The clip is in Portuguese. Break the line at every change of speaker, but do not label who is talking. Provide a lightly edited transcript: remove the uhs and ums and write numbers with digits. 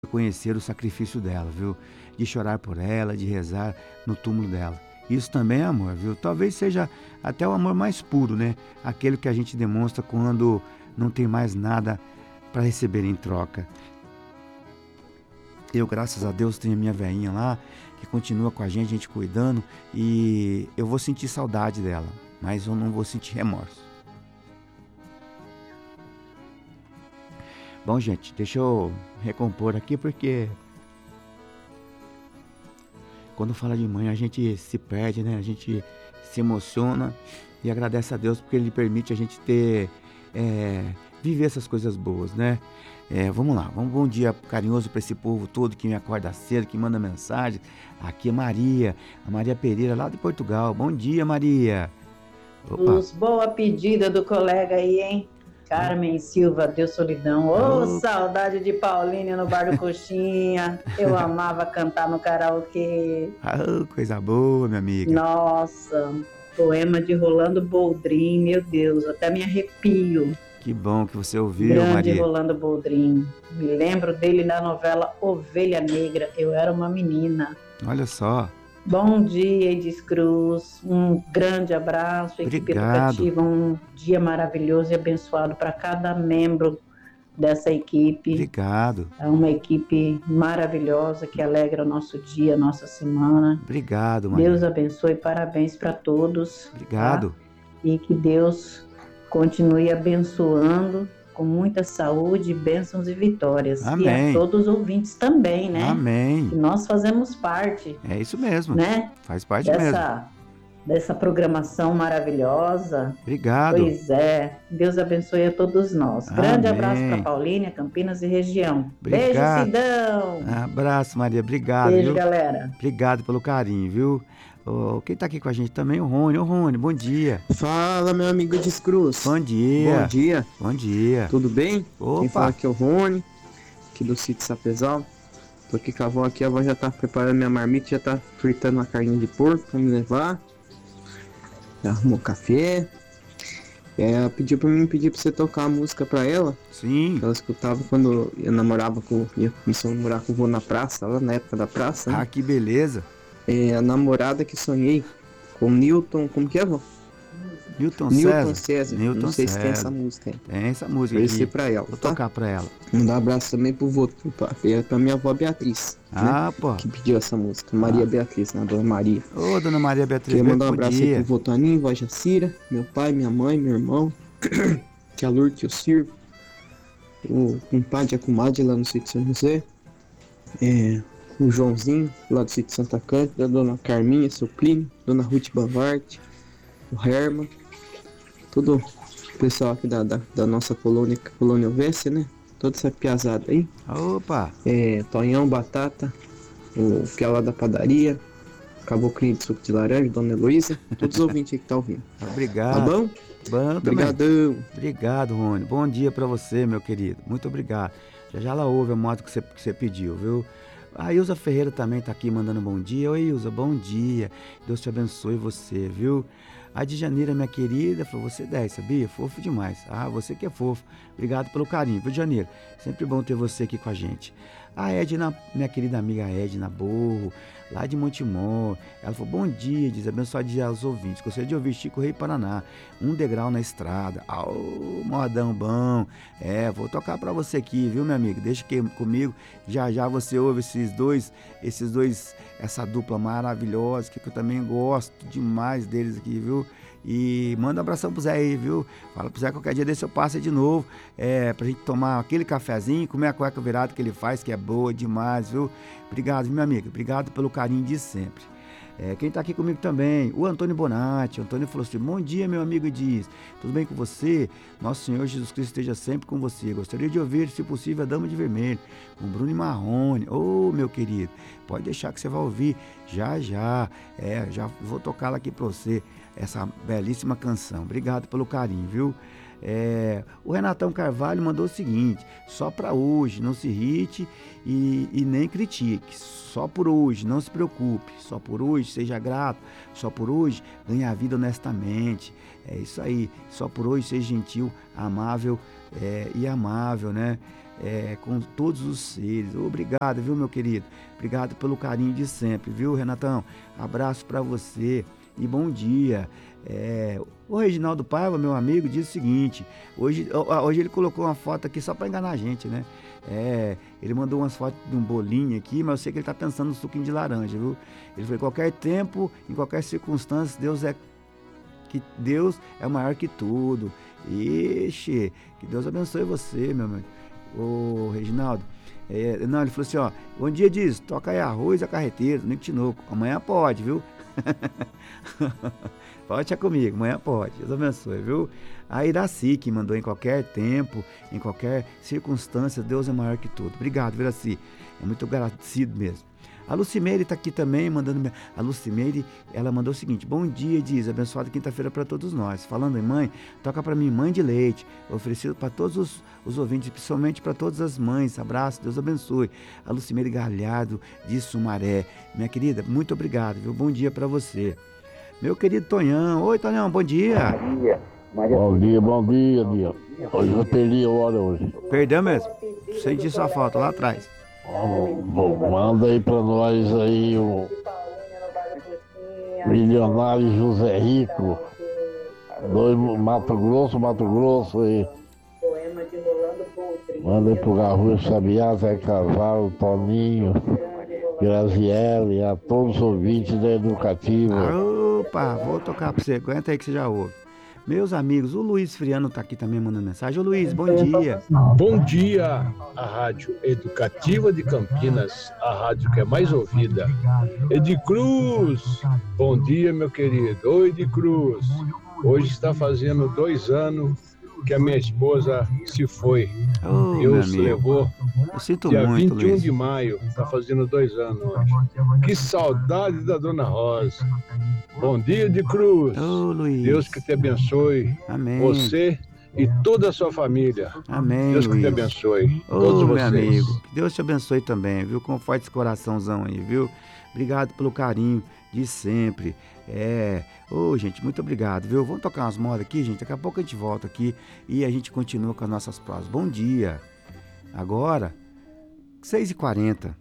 conhecer o sacrifício dela, viu? De chorar por ela, de rezar no túmulo dela. Isso também é amor, viu? Talvez seja até o amor mais puro, né? Aquele que a gente demonstra quando não tem mais nada para receber em troca. Eu, graças a Deus, tenho a minha velhinha lá, que continua com a gente cuidando, e eu vou sentir saudade dela, mas eu não vou sentir remorso. Bom, gente, deixa eu recompor aqui, porque quando fala de mãe a gente se perde, né? A gente se emociona e agradece a Deus porque Ele permite a gente viver essas coisas boas, né? Vamos lá, bom dia carinhoso para esse povo todo que me acorda cedo, que manda mensagem. Aqui é Maria, a Maria Pereira lá de Portugal. Bom dia, Maria.
Opa. Boa pedida do colega aí, hein? Carmen Silva, Deus Solidão. Saudade de Paulinha no Bar do Coxinha. Eu amava cantar no karaokê.
Coisa boa, minha amiga.
Nossa, poema de Rolando Boldrin, meu Deus, até me arrepio.
Que bom que você ouviu,
Grande
Maria.
Rolando Boldrin. Me lembro dele na novela Ovelha Negra. Eu era uma menina.
Olha só.
Bom dia, Edis Cruz. Um grande abraço, equipe educativa. Um dia maravilhoso e abençoado para cada membro dessa equipe.
Obrigado.
É uma equipe maravilhosa que alegra o nosso dia, a nossa semana.
Obrigado, Maria.
Deus abençoe, parabéns para todos.
Obrigado.
Tá? E que Deus continue abençoando com muita saúde, bênçãos e vitórias.
Amém.
E a todos os ouvintes também, né?
Amém.
Que nós fazemos parte.
É isso mesmo.
Né?
Faz parte
dessa programação maravilhosa.
Obrigado.
Pois é. Deus abençoe a todos nós. Grande abraço para Paulínia, Campinas e região.
Obrigado.
Beijo, Cidão.
Abraço, Maria. Obrigado.
Beijo,
viu?
galera.
Obrigado pelo carinho, viu? Quem tá aqui com a gente também? O Rony. Ô, Rony, bom dia.
Fala, meu amigo Edis Cruz.
Bom dia.
Bom dia.
Bom dia.
Tudo bem?
Opa.
Quem fala aqui é o Rony, aqui do sítio Sapezal. Tô aqui com a avó aqui, a avó já tá preparando minha marmita, já tá fritando uma carninha de porco pra me levar. Já arrumou café. Ela pediu pra você tocar uma música pra ela.
Sim.
Ela escutava quando eu namorava ia começar a namorar com o vô na praça, lá na época da praça.
Né? Que beleza.
É a namorada que sonhei com Newton, como que é, vô?
Newton
César. Não sei se tem essa música aí.
Tem essa música
aqui. Vai ser pra ela.
Vou tocar pra ela.
Mandar um abraço também pro vô, pra minha avó Beatriz.
Pô.
Que pediu essa música. Maria Beatriz, né? Dona Maria.
Ô, Dona Maria Beatriz.
Queria mandar um abraço aí pro vô Toninho, vó Jacira, meu pai, minha mãe, meu irmão, que a Lourdes que eu sirvo, o compadre e a comadre lá no sítio São José, o Joãozinho, lá do sítio Santa Cândida, a Dona Carminha, seu Plínio, Dona Ruth Bavarte, o Herman, todo o pessoal aqui da nossa colônia Ovécia, né? Toda essa piazada aí.
Opa!
Tonhão, Batata, o Piau lá da padaria, Caboclinho de suco de laranja, Dona Heloísa, todos os ouvintes aí que tá ouvindo.
Obrigado.
Tá bom?
Bom
Obrigadão.
Obrigado, Rony. Bom dia pra você, meu querido. Muito obrigado. Já ela ouve a moto que você pediu, viu? A Ilza Ferreira também tá aqui mandando bom dia. Oi, Ilza, bom dia. Deus te abençoe você, viu? A Djanira, minha querida, falou, você 10, sabia? Fofo demais. Você que é fofo. Obrigado pelo carinho, viu, Djanira? Sempre bom ter você aqui com a gente. A Edna, minha querida amiga Edna Borro, lá de Montemor, ela falou, bom dia, diz, abençoado dia aos ouvintes, gostaria de ouvir Chico Rei Paraná, um degrau na estrada, modão bom, vou tocar pra você aqui, viu, minha amiga, deixa comigo, já você ouve esses dois, essa dupla maravilhosa, que eu também gosto demais deles aqui, viu, e manda um abração pro Zé aí, viu? Fala pro Zé qualquer dia desse eu passo aí de novo, pra gente tomar aquele cafezinho, comer a cueca virada que ele faz, que é boa demais, viu? Obrigado, minha amiga, obrigado pelo carinho de sempre. Quem tá aqui comigo também, o Antônio Bonatti. O Antônio falou assim, bom dia, meu amigo Diz, tudo bem com você? Nosso Senhor Jesus Cristo esteja sempre com você. Gostaria de ouvir, se possível, a Dama de Vermelho, com Bruno e Marrone. Meu querido, pode deixar que você vai ouvir já. Já vou tocá-la aqui pra você, essa belíssima canção. Obrigado pelo carinho, viu? O Renatão Carvalho mandou o seguinte, só para hoje, não se irrite e nem critique, só por hoje, não se preocupe, só por hoje, seja grato, só por hoje, ganhe a vida honestamente, é isso aí, só por hoje, seja gentil, amável e amável, né? com todos os seres. Obrigado, viu, meu querido? Obrigado pelo carinho de sempre, viu, Renatão? Abraço para você e bom dia. O Reginaldo Paiva, meu amigo, diz o seguinte: hoje ele colocou uma foto aqui só para enganar a gente, né? Ele mandou umas fotos de um bolinho aqui, mas eu sei que ele tá pensando no suquinho de laranja, viu? Ele falou: qualquer tempo, em qualquer circunstância, Deus é maior que tudo. Ixi, que Deus abençoe você, meu amigo. Ô, Reginaldo. Não, ele falou assim, ó: bom dia, diz, toca aí arroz a carreteiro, nem tinoco. Amanhã pode, viu? Pode estar comigo, amanhã pode. Deus abençoe, viu? A Iraci, que mandou: em qualquer tempo, em qualquer circunstância, Deus é maior que tudo. Obrigado, Iraci. É muito agradecido mesmo. A Lucimeire está aqui também, mandando. A Lucimeire, ela mandou o seguinte: bom dia, diz, abençoada quinta-feira para todos nós. Falando em mãe, toca para mim Mãe de Leite, oferecido para todos os ouvintes, principalmente para todas as mães. Abraço, Deus abençoe. A Lucimeire Galhardo, de Sumaré. Minha querida, muito obrigado, viu? Bom dia para você. Meu querido Tonhão. Oi, Tonhão, bom dia.
Bom dia, dia. Hoje eu perdi a hora hoje.
Perdeu mesmo? Senti sua falta lá atrás.
Manda aí pra nós aí o milionário José Rico, Mato Grosso aí. Manda aí pro Garrulho Sabiá, Zé Carvalho, Toninho, Graziele, a todos os ouvintes da Educativa.
Opa, vou tocar pra você, aguenta aí que você já ouve. Meus amigos, o Luiz Friano tá aqui também mandando mensagem. Ô Luiz, bom dia.
Bom dia, a Rádio Educativa de Campinas, a rádio que é mais ouvida. Edi Cruz, bom dia, meu querido. Oi, Edi Cruz. Hoje está fazendo 2 anos que a minha esposa se foi. Deus levou.
Eu sinto
dia
muito,
21
Luiz.
de maio, está fazendo 2 anos hoje. Que saudade da Dona Rosa. Bom dia, de Cruz.
Ô, Luiz.
Deus que te abençoe.
Amém.
Você e toda a sua família.
Amém,
Deus
Luiz.
que te abençoe.
Ô,
Todos
meu
vocês.
amigo, que Deus te abençoe também, viu? Conforte esse coraçãozão aí, viu? Obrigado pelo carinho de sempre. Ô, gente, muito obrigado, viu? Vamos tocar umas modas aqui, gente. Daqui a pouco a gente volta aqui e a gente continua com as nossas provas. Bom dia. Agora, 6h40.